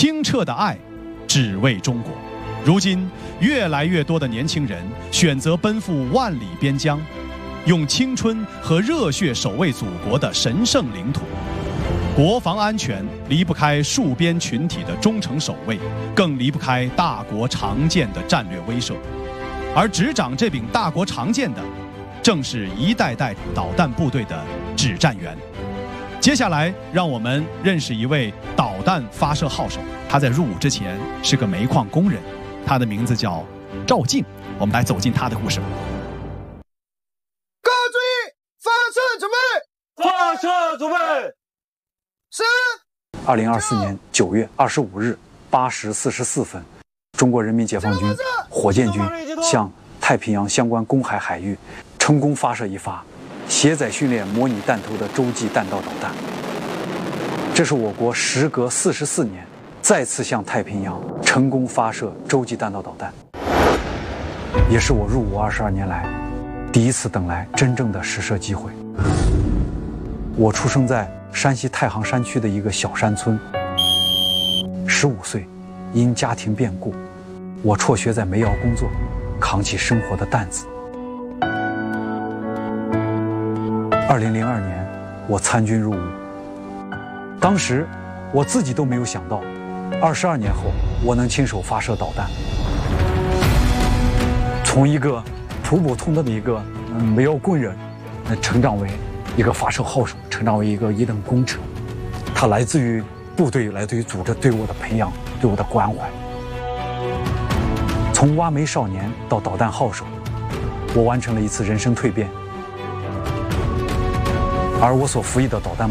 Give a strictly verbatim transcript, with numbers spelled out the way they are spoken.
清澈的爱，只为中国。如今，越来越多的年轻人选择奔赴万里边疆，用青春和热血守卫祖国的神圣领土。国防安全离不开戍边群体的忠诚守卫，更离不开大国长剑的战略威慑。而执掌这柄大国长剑的，正是一代代导弹部队的指战员。接下来，让我们认识一位导弹发射号手。他在入伍之前是个煤矿工人，他的名字叫赵静。我们来走进他的故事吧。 各注意，发射准备！ 发射准备！ 是。 二零二四年九月二十五日八时四十四分，中国人民解放军火箭军向太平洋相关公海海域成功发射一发携载训练模拟弹头的洲际弹道导弹。这是我国时隔四十四年再次向太平洋成功发射洲际弹道导弹，也是我入伍二十二年来第一次等来真正的实射机会。我出生在山西太行山区的一个小山村，十五岁，因家庭变故，我辍学在煤窑工作，扛起生活的担子。二零零二年，我参军入伍。当时，我自己都没有想到，二十二年后，我能亲手发射导弹，从一个普普通通的一个嗯煤窑工人，呃，成长为一个发射号手，成长为一个一等功臣。它来自于部队，来自于组织对我的培养，对我的关怀。从挖煤少年到导弹号手，我完成了一次人生蜕变。而我所服役的导弹